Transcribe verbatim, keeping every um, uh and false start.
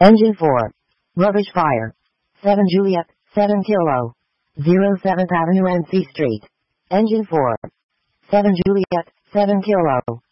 Engine four. Rubbish fire. seven Juliet, seven Kilo. zero seventh Avenue N C Street. Engine four. seven Juliet, seven Kilo.